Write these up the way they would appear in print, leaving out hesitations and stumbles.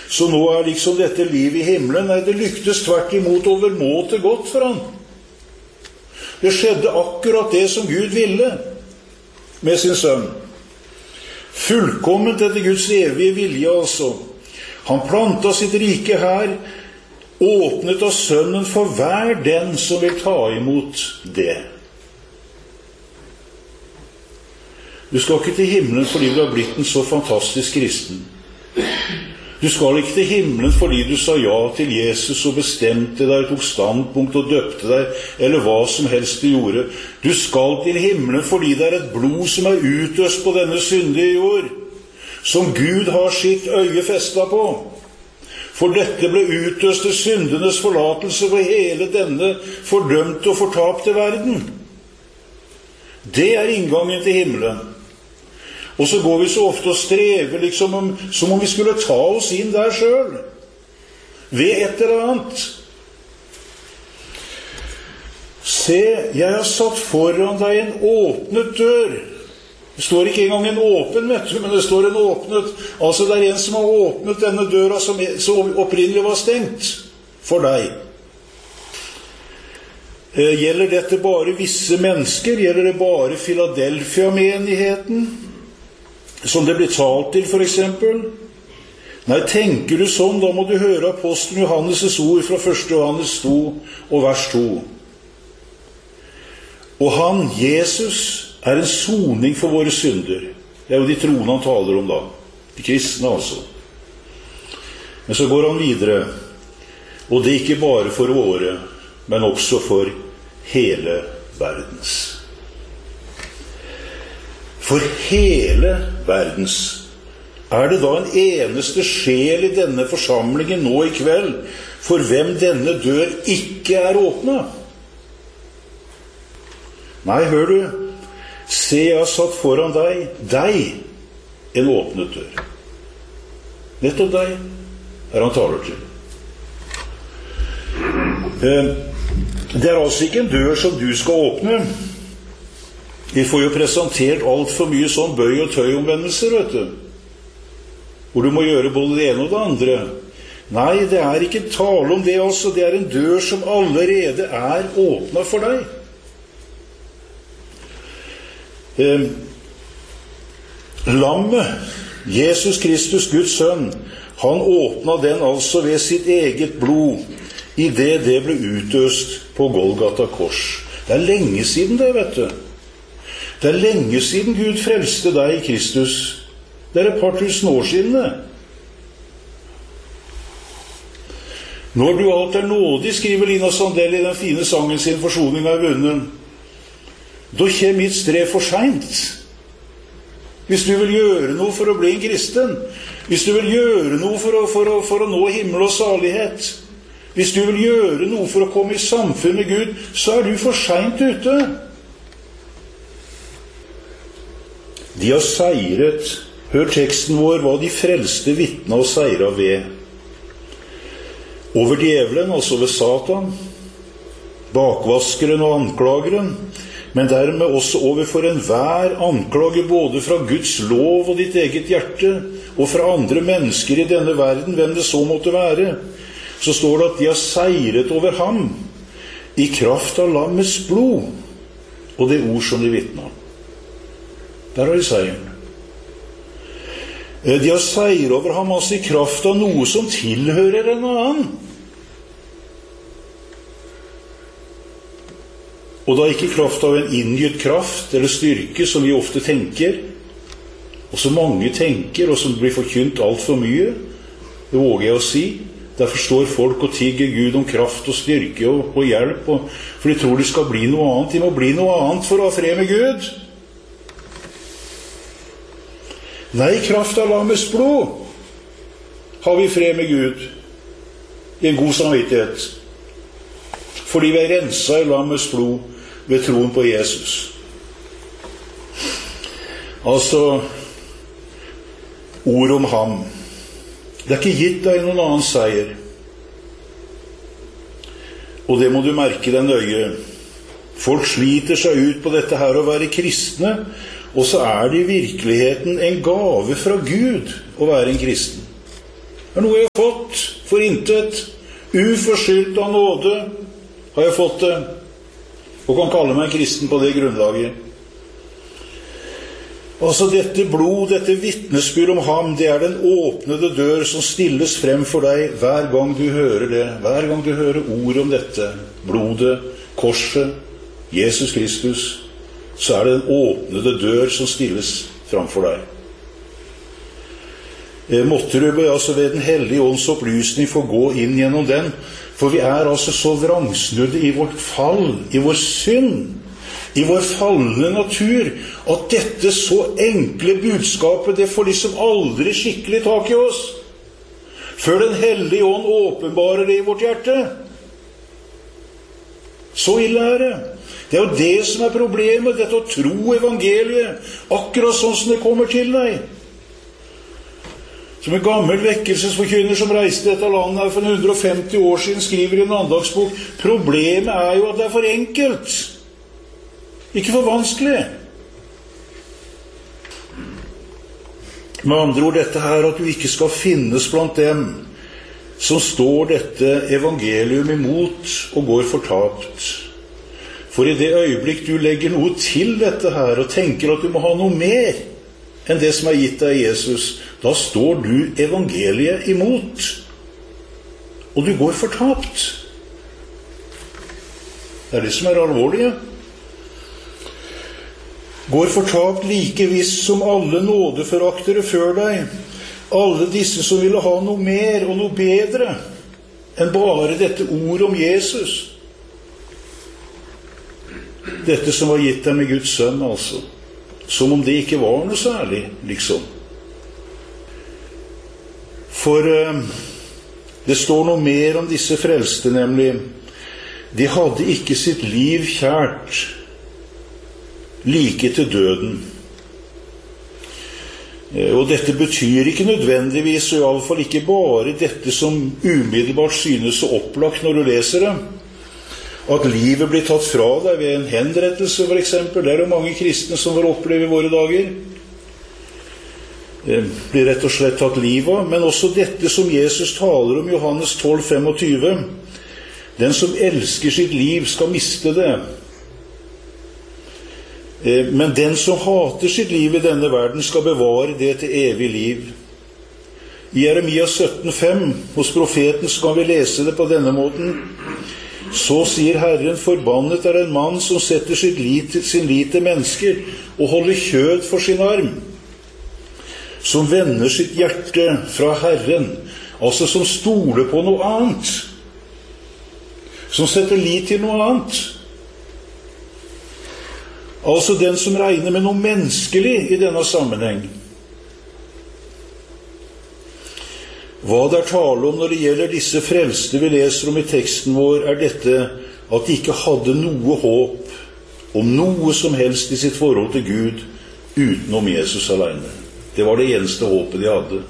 så nå liksom dette liv i himmelen. Nei, det lyktes tvert imot overmåte godt for han. Det skjedde akkurat det som Gud ville med sin sønn. Fullkomment etter Guds evige vilje, altså. Han plantet sitt rike her, åpnet av sønnen for hver den som vil ta imot det. Du skal ikke til himmelen fordi du har blitt en så fantastisk kristen. Du skal ikke til himmelen fordi du sa ja til Jesus og bestemte deg, tok standpunkt og døpte deg, eller hva som helst du gjorde. Du skal til himmelen fordi det er et blod som er utøst på denne syndige jord, som Gud har sitt øye festet på. For dette ble utøst til syndenes forlatelse for hele denne fordømte og fortapte verden. Det er inngangen til himmelen. Og så går vi så ofte og strever liksom som om vi skulle ta oss inn der selv, ved et eller annet. Se, jeg har satt foran deg en åpnet dør. Det står ikke engang en åpen, men det står en åpnet. Altså det er en som har åpnet denne døra som opprinnelig var stengt for deg. Gjelder dette bare visse mennesker? Gjelder det bare Philadelphia-menigheten, som det blir talt til, for eksempel? Nei, tenker du sånn, da må du høre apostelen Johannes' ord fra 1. Johannes 2 og vers 2. Og han, Jesus, er en soning for våre synder. Det er jo de troende han taler om da. De kristne, altså. Men så går han videre. Og det er ikke bare for våre, men også for hele verdens. For hele verdens. Er det da en eneste sjel i denne forsamlingen nå i kveld, for hvem denne dør ikke er åpnet? Nei, hør du. Se, jeg har satt foran deg, en åpnet dør. Nettopp deg er han taler til. Det er altså ikke en dør som du skal åpne. Vi får jo presentert alt for mye sånn bøy- og tøyomvendelser, vet du. Hvor du må gjøre både det ene og det andre. Nei, det er ikke tale om det, altså. Det er en dør som allerede er åpnet for deg. Lammet, Jesus Kristus, Guds sønn, han åpnet den altså ved sitt eget blod, i det ble utøst på Golgata kors. Det er lenge siden det, vet du. Det er lenge siden Gud frelste deg i Kristus. Det er et par tusen år siden det. Når du alt er nådig, skriver Lina Sandell i den fine sangen sin Forsoning er vunnen, da kommer mitt strev for sent. Hvis du vil gjøre noe for å bli en kristen, hvis du vil gjøre noe for å nå himmel og salighet, hvis du vil gjøre noe for å komme i samfunn med Gud, så er du for sent ute. De har seiret. Hør teksten vår, hva de frelste vitna og seira ved. Over djevelen, altså ved Satan, bakvaskeren og anklageren, men dermed også overfor enhver anklage både fra Guds lov og ditt eget hjerte, og fra andre mennesker i denne verden, hvem det så måtte være, så står det at de har seiret over ham i kraft av lammets blod og det ord som de vitna. Der har de seieren. De har seiret over ham altså i kraft av noe som tilhører en annen. Og da ikke i kraft av en inngytt kraft eller styrke som vi ofte tenker, og som mange tenker, og som blir forkynt alt for mye, det våger jeg å si. Derfor står folk og tigger Gud om kraft og styrke og hjelp, for de tror det skal bli noe annet. De må bli noe annet for å ha fred med Gud. Nei, i kraft av lammets blod har vi fred med Gud i en god samvittighet, fordi vi er renset i lammets blod ved troen på Jesus. Altså, ord om ham. Det er ikke gitt deg noen annen seier. Og det må du merke deg nøye. Folk sliter seg ut på dette her å være kristne, og så er det i virkeligheten en gave fra Gud å være en kristen. Det noe jeg har fått for intet. Uforskyldt av nåde har jeg fått det, og kan kalle meg kristen på det grunnlaget. Altså dette blod, dette vitnesbyrd om ham, det den åpnede dør som stilles frem for deg hver gang du hører det, hver gang du hører ord om dette, blodet, korset, Jesus Kristus, så det den åpnede dør som stilles frem for deg. Måtte du altså ved den hellige ånds opplysning få gå inn gjennom den, for vi altså så vrangsnudde i vårt fall, i vår synd, i vår fallende natur, at dette så enkle budskapet, det får liksom aldri skikkelig tak i oss, før den hellige ånd åpenbarer det i vårt hjerte. Så ille det. Det jo det som problemet, dette å tro evangeliet, akkurat sånn som det kommer til deg. Som en gammel vekkelsesforkynner som reiste dette landet her for 150 år siden, skriver i en andagsbok, problemet jo at det for enkelt. Ikke for vanskelig. Med andre ord dette her, at du ikke skal finnes blant dem som står dette evangelium imot og går fortapt. For i det øyeblikk du legger noe til dette her, og tenker at du må ha noe mer enn det som gitt deg Jesus, da står du evangeliet imot, og du går fortapt. Det det som alvorlig. Går fortapt like visst som alle nådeforaktere før deg, alle disse som ville ha noe mer og noe bedre enn bare dette ord om Jesus. Dette som var gitt dem med Guds sønn, altså. Som om det ikke var noe særlig, liksom. For det står noe mer om disse frelste, nemlig. De hadde ikke sitt liv kjært, like til døden. Og dette betyr ikke nødvendigvis, og i alle fall ikke bare dette som umiddelbart synes så opplagt når du leser det, at livet blir tatt fra deg ved en henrettelse for eksempel. Det jo mange kristne som får oppleve i våre dager. Det blir rett og slett tatt livet av, men også dette som Jesus taler om, Johannes 12:25. Den som elsker sitt liv skal miste det. Men den som hater sitt liv i denne verden skal bevare det til evig liv. I Jeremia 17:5 hos profeten skal vi lese det på denne måten. Så sier Herren, forbannet den mann som setter sin lit til mennesker og holder kjød for sin arm, som vender sitt hjerte fra Herren, altså som stoler på noe annet, som setter lit til noe annet. Altså den som regner med noe menneskelig i denne sammenheng. Hva det tale om når det gjelder disse frelste vi leser om i teksten vår, dette at de ikke hadde noe håp om noe som helst i sitt forhold til Gud utenom Jesus alene. Det var det eneste håpet de hadde.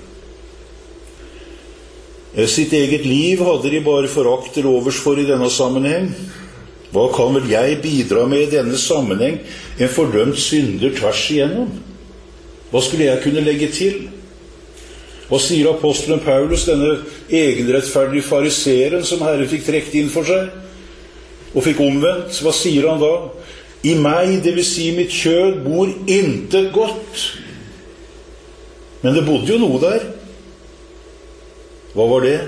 Sitt eget liv hadde de bare forakt til overs for i denne sammenheng. Hva kan vel jeg bidra med i denne sammenheng en fordømt synder tvers igjennom? Hva skulle jeg kunne legge til? Hva sier apostelen Paulus, denne egenrettferdige fariseren som Herren fikk trekt inn for seg og fikk omvendt? Hva sier han da? I meg, det vil si mitt kjød, bor intet godt. Men det bodde jo noe der. Hva var det?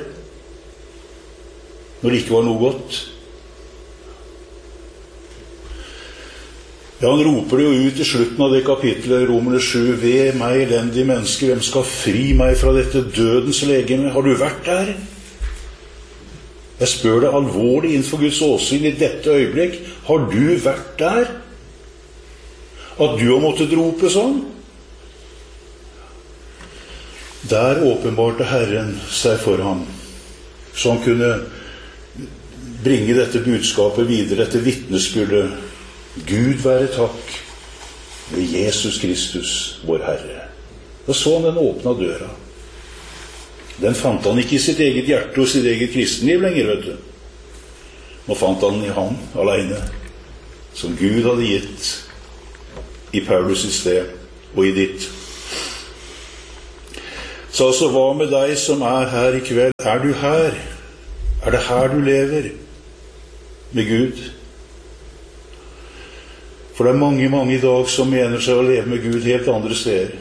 Når det ikke var noe godt? Ja, han roper det jo ut i slutten av det kapitlet, Romerne 7, ved meg elendige mennesker, hvem skal fri meg fra dette dødens legeme? Har du vært der? Jeg spør deg alvorlig innenfor Guds åsyn i dette øyeblikk, har du vært der? At du har måttet rope sånn? Der åpenbarte Herren seg for ham, så han kunne bringe dette budskapet videre, dette vitnesbyrdet. Gud være takk ved Jesus Kristus, vår Herre. Da så han den åpna døra. Den fant han ikke i sitt eget hjerte og sitt eget kristenliv lenger, vet du. Nå fant han i ham alene, som Gud hadde gitt i Paulus' sted og i ditt. Så altså, hva med deg som her i kveld? Er du her? Er det her du lever med Gud? For det er mange, mange i dag som mener seg å leve med Gud helt andre steder.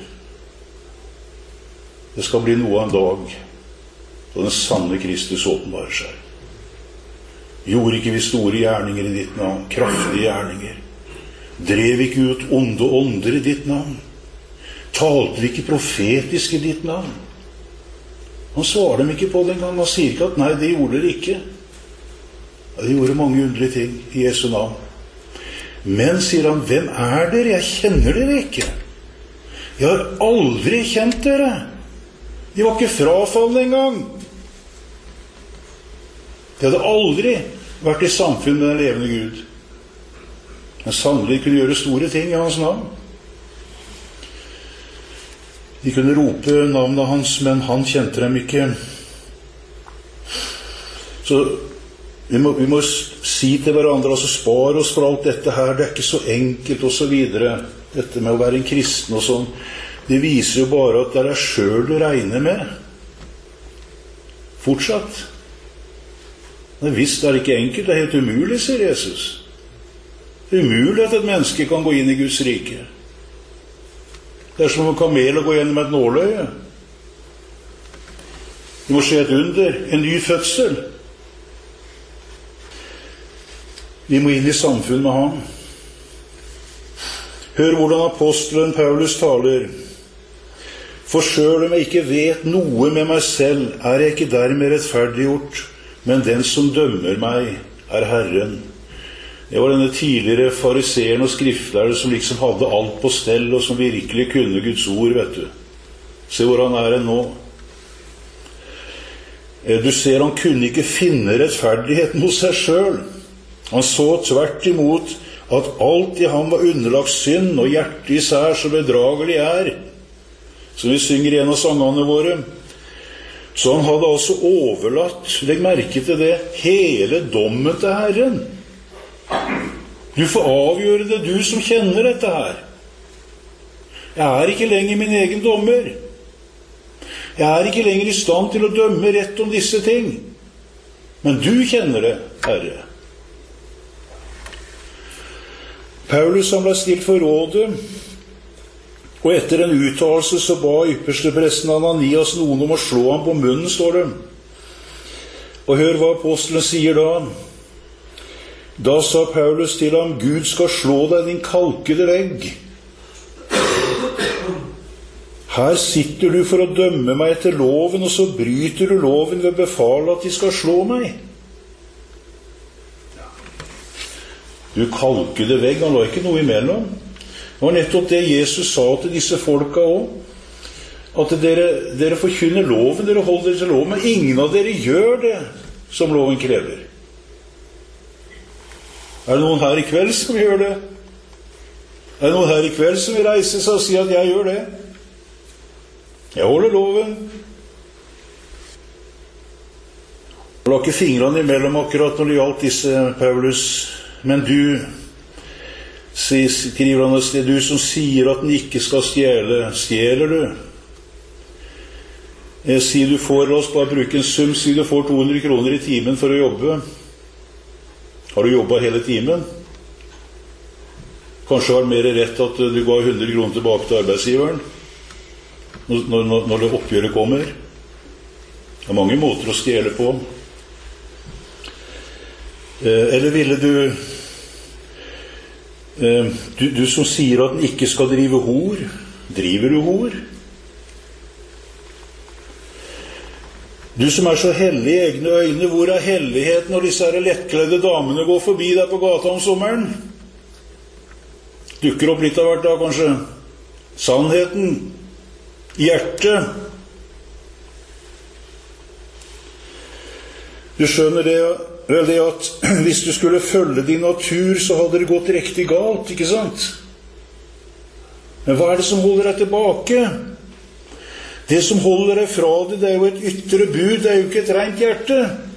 Det skal bli noe av en dag da den sanne Kristus åpenbarer seg. Gjorde ikke vi store gjerninger i ditt navn, kraftige gjerninger? Drev ikke ut onde ånder i ditt navn? Talte vi ikke profetisk i ditt navn? Han svarer dem ikke på det engang. Han sier ikke at nei, det gjorde dere ikke. Ja, de gjorde mange underlige ting i Jesu navn. Men, sier han, hvem er dere? Jeg kjenner dere ikke. Jeg har aldri kjent dere. De var ikke frafallende engang. De hadde aldri vært i samfunn med den levende Gud. Men sannelig kunne gjøre store ting i hans navn. De kunne rope navnet hans, men han kjente dem ikke. Så vi må si til hverandre, altså spar oss for alt dette her, det er ikke så enkelt og så videre. Dette med å være en kristen og sånn, det viser jo bare at det er deg selv du regner med. Fortsatt. Men visst er det ikke enkelt, det er helt umulig, sier Jesus. Det er umulig at et menneske kan gå inn i Guds rike. Det er som en kamel å gå gjennom et nåløye. Det må skje et under, en ny fødsel. Vi må inn i samfunn med ham. Hør hvordan apostelen Paulus taler. For selv om jeg ikke vet noe med meg selv, er jeg ikke dermed rettferdiggjort, men den som dømmer meg, er Herren. Det var denne tidligere fariseeren og skriftlærere som liksom hadde alt på stell, og som virkelig kunne Guds ord, vet du. Se hvor han er nå. Du ser, han kunne ikke finne rettferdigheten hos seg selv. Han så tvert imot at alt i ham var underlagt synd, og hjertet især så bedragelig er, som vi synger i en av sangene våre. Så han hadde altså overlatt, legg merke til det, hele dommen til Herren. Du får avgjøre det, du som kjenner dette her. Jeg er ikke lenger min egen dommer. Jeg er ikke lenger i stand til å dømme rett om disse ting. Men du kjenner det, Herre. Paulus han ble stilt for rådet, og etter en uttalelse så ba ypperstepresten Ananias noen om å slå ham på munnen, står det. Og hør hva apostelen sier da. Da sa Paulus til ham, Gud skal slå deg, din kalkede vegg. Her sitter du for å dømme meg etter loven, og så bryter du loven ved å befale at de skal slå meg. Du kalkede vegg, han la ikke noe imellom. Det var nettopp det Jesus sa til disse folka også. At dere forkynner loven, dere holder dere til loven, men ingen av dere gjør det som loven krever. Er det noen her i kveld som gjør det? Er det noen her i kveld som vil reise seg og si at jeg gjør det? Jeg holder loven. Jeg la ikke fingrene imellom akkurat når det gjaldt disse, Paulus. Men du, skriver han et sted, du som sier at den ikke skal stjele, stjeler du? Si du får, la oss bare bruke en sum, si du får 200 kroner i timen for å jobbe. Har du jobbet hele timen? Kanskje har mer rett at du ga 100 kroner tilbake til arbeidsgiveren når det oppgjøret kommer. Det er mange måter å stjele på. Eller ville du som sier at den ikke skal drive hor, driver du hor? Du som er så hellig i egne øyne, hvor er helligheten når disse her lettkledde damene går forbi deg på gata om sommeren? Dukker opp litt av hvert da, kanskje. Sannheten, hjertet. Du skjønner det, vel det at hvis du skulle følge din natur, så hadde det gått riktig galt, ikke sant? Men hva er det som holder deg tilbake? Det som holder deg fra det, det er jo et ytre bud, det er jo ikke et rent hjerte.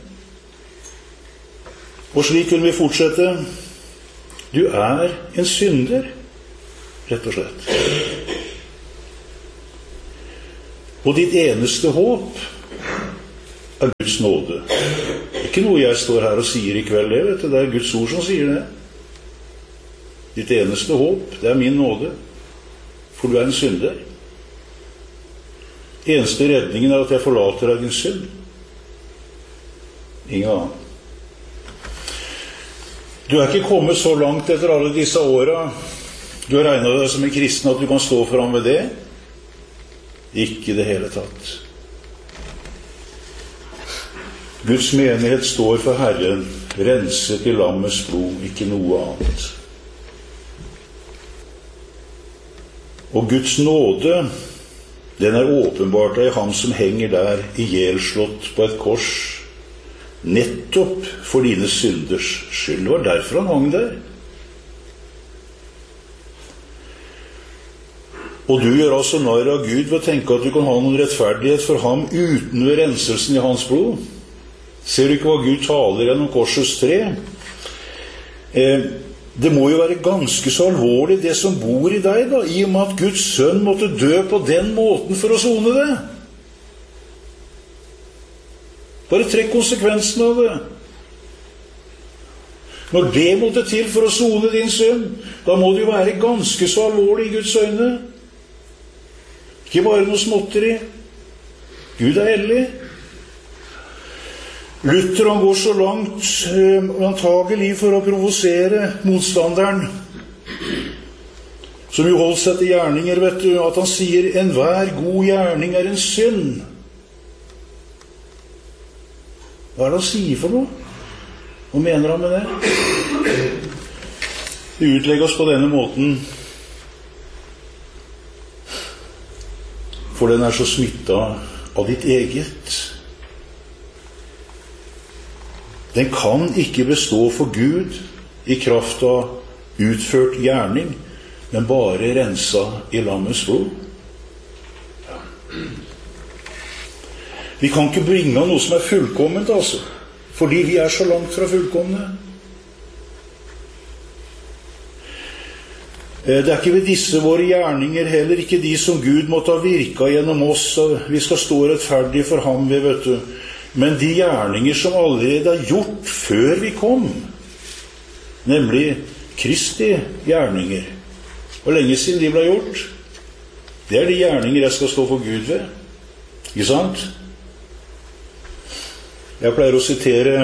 Og slik kunne vi fortsette. Du er en synder, rett og slett. Og ditt eneste håp er Guds nåde. Det er ikke noe jeg står her og sier i kveld, det er Guds ord som sier det. Ditt eneste håp, det er min nåde, for du er en synder. Eneste redningen er at jeg forlater deg din synd. Ingen annen. Du er ikke kommet så langt etter alle disse årene. Du har regnet deg som en kristen at du kan stå fram ved det. Ikke det hele tatt. Guds menighet står for Herren, renset i lammets blod, ikke noe annet. Og Guds nåde, den er åpenbart i ham som henger der ihjelslått på et kors, nettopp for dine synders skyld. Det var derfor han hang der. Og du gjør altså narr av Gud ved å tenke at du kan ha noen rettferdighet for ham uten ved renselsen i hans blod. Ser du ikke hva Gud taler gjennom korsets tre? Det må jo være ganske så alvorlig det som bor i deg da, i og med at Guds sønn måtte dø på den måten for å sone det. Bare trekk konsekvensen av det. Når det måtte til for å sone din synd, da må det jo være ganske så alvorlig i Guds øyne. Ikke bare noe småtteri. Gud er hellig. Luther han går så langt antagelig for å provosere motstanderen, som jo holdt seg til gjerninger, vet du, at han sier enhver god gjerning er en synd. Hva er det han sier for noe? Hva mener han med det? Det utlegges på denne måten, for den er så smittet av ditt eget. Den kan ikke bestå for Gud i kraft av utført gjerning, men bare rensa i lammets blod. Vi kan ikke bringe noe som er fullkomment, altså, fordi vi er så langt fra fullkomne. Det er ikke ved disse våre gjerninger, heller ikke de som Gud måtte ha virket gjennom oss, og vi skal stå rettferdig for ham, vet du. Men de gjerninger som allerede er gjort før vi kom, nemlig Kristi gjerninger. Hvor lenge siden de ble gjort? Det er de gjerninger jeg skal stå for Gud ved. Ikke sant? Jeg pleier å sitere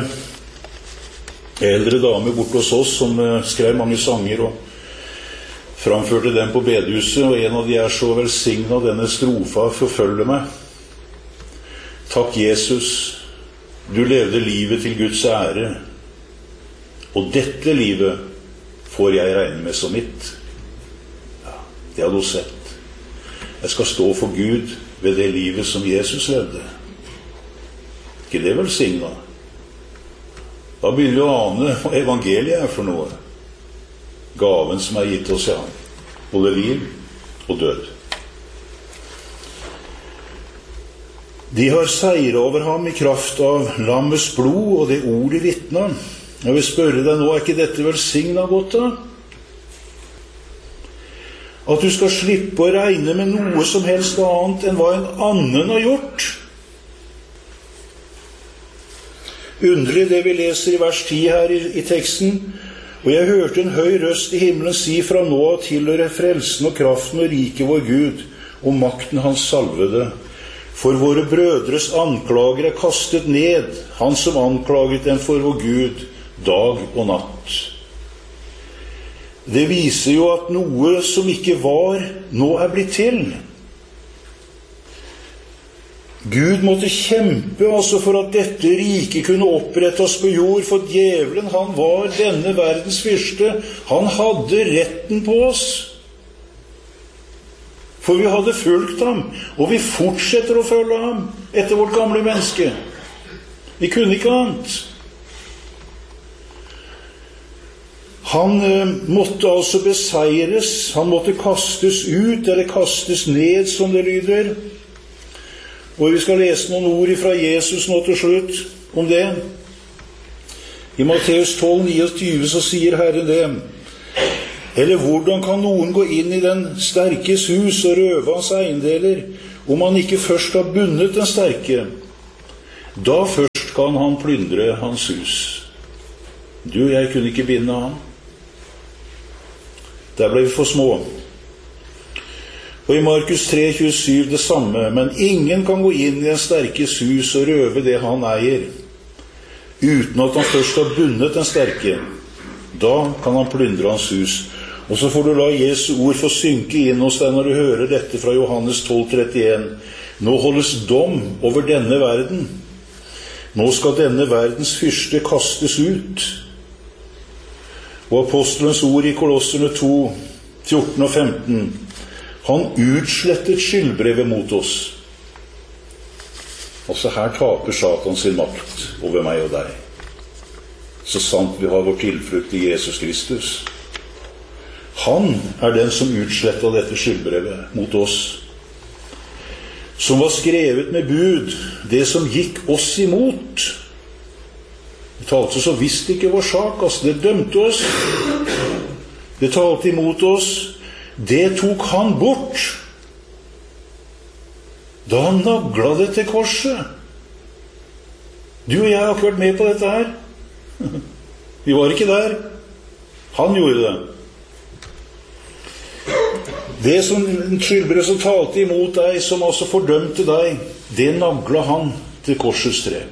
eldre dame bort hos oss som skrev mange sanger og framførte dem på bedehuset, og en av de er så velsignet av denne strofa forfølger meg. Takk Jesus, du levde livet til Guds ære, og dette livet får jeg regne med som mitt. Ja, det har du sett. Jeg skal stå for Gud ved det livet som Jesus levde. Ikke det velsignet? Da begynner vi å ane hva evangeliet er for noe. Gaven som er gitt oss i ham, både liv og død. De har seiret over ham i kraft av lammets blod og det ord de vitner. Jeg vil spørre deg nå, er ikke dette velsignet godt da? At du skal slippe å regne med noe som helst annet enn hva en annen har gjort. Underlig det vi leser i vers 10 her i teksten. Og jeg hørte en høy røst i himmelen si fra nå av tilhører frelsen og kraften og riket vår Gud, og makten hans salvede. For våre brødres anklager er kastet ned, han som anklaget dem for vår Gud, dag og natt. Det viser jo at noe som ikke var, nå er blitt til. Gud måtte kjempe altså for at dette riket kunne opprettes på jord, for djevelen, han var denne verdens fyrste. Han hadde retten på oss. For vi hadde fulgt ham, og vi fortsetter å følge ham etter vårt gamle menneske. Vi kunne ikke annet. Han måtte altså beseires, han måtte kastes ut, eller kastes ned, som det lyder. Og vi skal lese noen ord fra Jesus nå til slutt om det. I Matteus 12:29 så sier Herren det. Eller hvordan kan noen gå inn i den sterkes hus og røve hans eiendeler, om han ikke først har bundet den sterke, da først kan han plyndre hans hus. Du og jeg kunne ikke binde han. Der ble vi for små. Og i Markus 3,27 det samme, men ingen kan gå inn i en sterkes hus og røve det han eier, uten at han først har bundet den sterke. Da kan han plyndre hans hus. Og så får du la Jesu ord få synke inn hos deg når du hører dette fra Johannes 12,31. Nå holdes dom over denne verden. Nå skal denne verdens fyrste kastes ut. Og apostelens ord i Kolosserne 2,14 og 15. Han utslettet skyldbrevet mot oss. Altså her taper Satan sin makt over meg og deg. Så sant vi har vår tilflukt i Jesus Kristus. Han er den som utslettet dette skyldbrevet mot oss, som var skrevet med bud, det som gikk oss imot. Det talte så visst ikke vår sak, det dømte oss. Det talte imot oss. Det tok han bort da han naglet det til korset. Du og jeg har ikke vært med på dette her. Vi var ikke der. Han gjorde det. Det som skyldbrevet som talte imot deg, som også fordømte deg, det naglet han til korsets tre.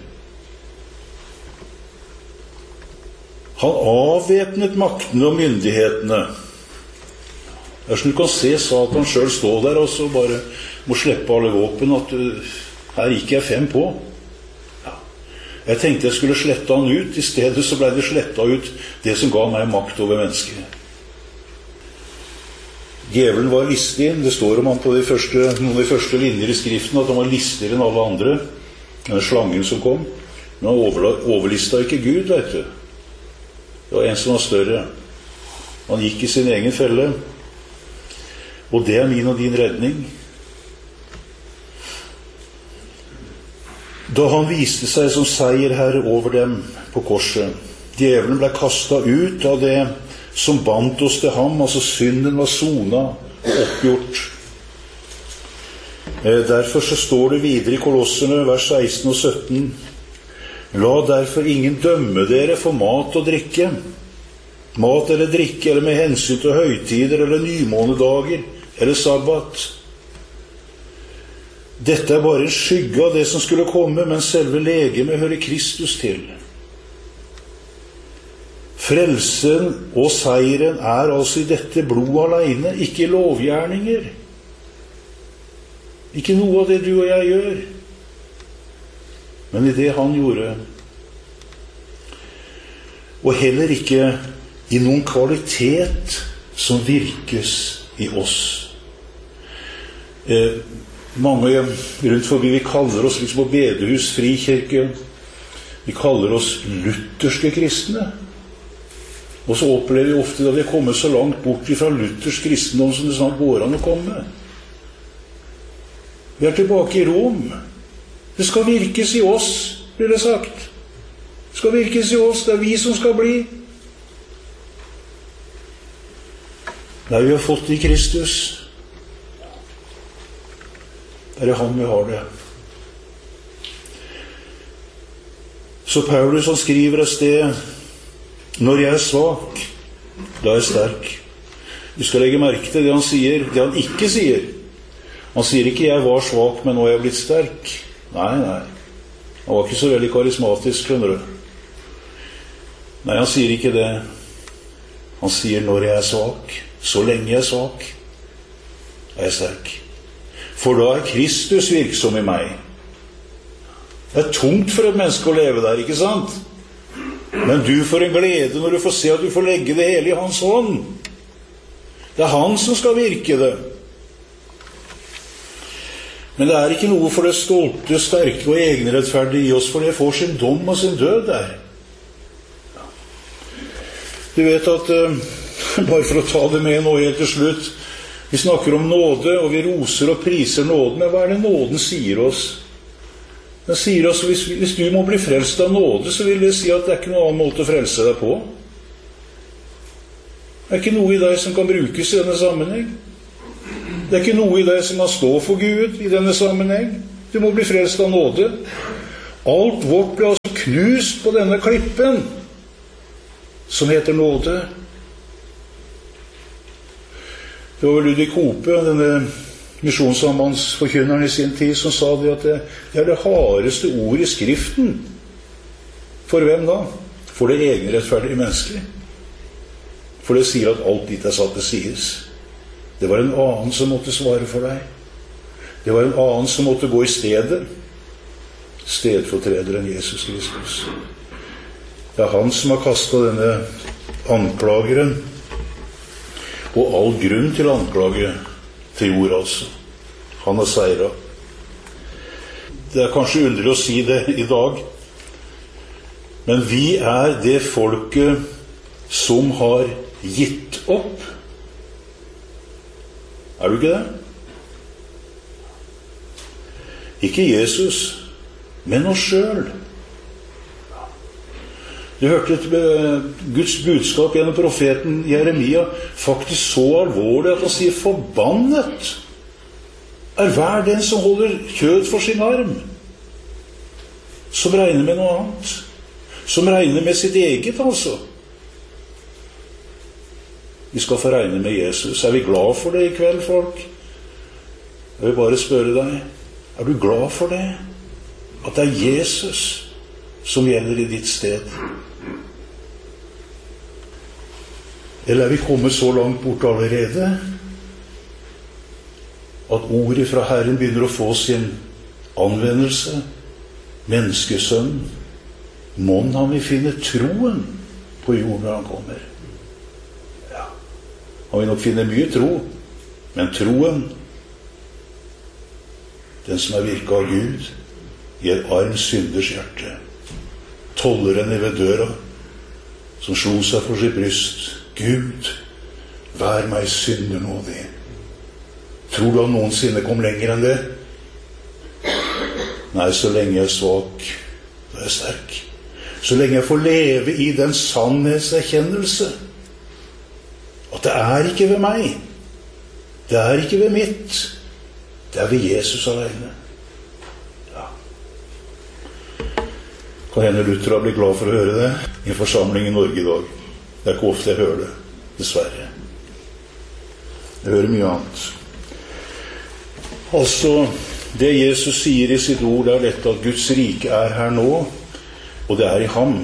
Han avvæpnet maktene og myndighetene. Det er som du kan se Satan selv stå der og så bare må slippe alle våpen, at her gikk jeg 5 på. Ja. Jeg tenkte jeg skulle slette han ut, i stedet så ble det slettet ut det som ga meg makt over mennesket. Djevelen var listig. Det står om han på noen av de første linjer i skriften at han var listigere enn alle andre. Den slangen som kom. Men han overlista ikke Gud, vet du. Det var en som var større. Han gikk i sin egen felle. Og det er min og din redning. Da han viste seg som seierherre over dem på korset. Djevelen ble kastet ut av det som bandt oss til ham, altså synden var sonet og oppgjort. Derfor så står det videre i Kolosserne, vers 16 og 17. La derfor ingen dømme dere for mat og drikke. Mat eller drikke, eller med hensyn til høytider, eller nymånedager, eller sabbat. Dette er bare en skygge av det som skulle komme, men selve legemet hører Kristus til. Frelsen og seieren er altså i dette blod alene, ikke i lovgjerninger. Ikke noe av det du og jeg gjør, men i det han gjorde. Og heller ikke i noen kvalitet som virkes i oss. Mange rundt forbi, vi kaller oss liksom på bedehus, frikirke. Vi kaller oss lutherske kristne. Og så opplever vi ofte at vi har kommet så langt bort fra Luthers kristendom som det snart går an å komme. Vi er tilbake i Rom. Det skal virkes i oss, blir det sagt. Det skal virkes i oss, det er vi som skal bli. Nei, vi har fått det i Kristus. Det er han vi har det. Så Paulus han skriver et sted: når jeg er svak, da er jeg sterk. Du skal legge merke til det han sier, det han ikke sier. Han sier ikke 'jeg var svak, men nå er jeg blitt sterk'. Nei. Han var ikke så veldig karismatisk, skjønner du. Nei, han sier ikke det. Han sier 'når jeg er svak'. Så lenge jeg er svak, er jeg sterk. For da er Kristus virksom i meg. Det er tungt for et menneske å leve der, ikke sant? Men du får en glede når du får se at du får legge det hele i hans hånd. Det er han som skal virke det. Men det er ikke noe for det stolte, sterke og egenrettferdige i oss, for det får sin dom og sin død der. Du vet at, bare for å ta det med nå helt til slutt, vi snakker om nåde, og vi roser og priser nåden, men hva er det nåden sier oss? Den sier oss, hvis du må bli frelst av nåde, så vil det si at det er ikke noen annen måte å frelse deg på. Det er ikke noe i deg som kan brukes i denne sammenheng. Det er ikke noe i deg som kan stå for Gud i denne sammenheng. Du må bli frelst av nåde. Alt vårt ble altså knust på denne klippen, som heter nåde. Det var Ludvig Hope, denne misjonssambandsforkynneren i sin tid, som sa det at det er det hardeste ord i Skriften. For hvem da? For det egenrettferdige mennesket. For det sier at alt ditt er satt til sides. Det var en annen som måtte svare for deg. Det var en annen som måtte gå i stedet. Stedfortrederen Jesus Kristus. Det er han som har kastet denne anklageren, og all grunn til anklage, til jord altså. Han har seiret. Det er kanskje underlig å si det i dag, men vi er det folket som har gitt opp. Er du ikke det? Ikke Jesus, men oss selv. Du hørte Guds budskap gjennom profeten Jeremia faktisk så alvorlig at han sier forbannet er hver den som holder kjød for sin arm, som regner med noe annet, som regner med sitt eget altså. Vi skal få regne med Jesus. Er vi glad for det i kveld, folk? Jeg vil bare spørre deg, er du glad for det? At det er Jesus som gjelder i ditt sted? Eller er vi kommet så langt bort allerede at ordet fra Herren begynner å få sin anvendelse? Menneskesønn, mån han vil finne troen på jorden når han kommer. Ja, han vil nok finne mye tro, men troen, den som er virket av Gud, i et arm synders hjerte. Tollerne ved døra, som slo seg for sitt bryst. Gud, vær meg synder nådig. Tror du han noensinne kom lenger enn det? Nei, så lenge jeg er svak, da er jeg sterk. Så lenge jeg får leve i den sannhetserkjennelse, at det er ikke ved meg, det er ikke ved mitt, det er ved Jesus alene. Ja. Kan hende Luther har blitt glad for å høre det i en forsamling i Norge i dag. Det er ikke ofte jeg hører det, dessverre. Jeg hører mye annet. Altså, det Jesus sier i sitt ord, det er dette at Guds rike er her nå, og det er i ham.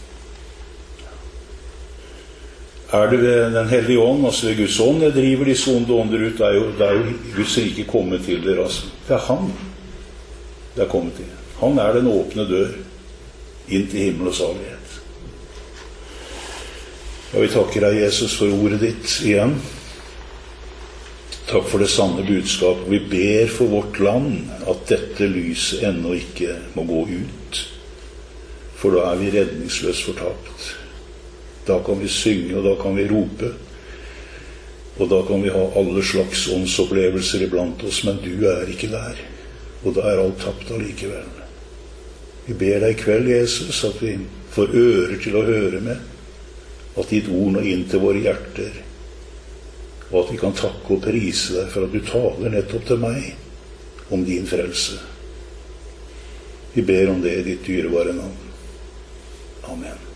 Er det ved den hellige ånd, altså ved Guds ånd, jeg driver disse onde ånder ut, det er jo Guds rike kommet til dere, altså. Det er han det er kommet til. Han er den åpne dør inn til himmel og salighet. Ja, vi takker deg, Jesus, for ordet ditt igjen. Takk for det sanne budskap. Vi ber for vårt land at dette lyset ennå ikke må gå ut. For da er vi redningsløst fortapt. Da kan vi synge, og da kan vi rope. Og da kan vi ha alle slags åndsopplevelser iblant oss, men du er ikke der. Og da er alt tapt allikevel. Vi ber deg i kveld, Jesus, at vi får ører til å høre med, at ditt ord når inn til våre hjerter, og at vi kan takke og prise deg for at du taler nettopp til meg om din frelse. Vi ber om det i ditt dyrebare navn. Amen.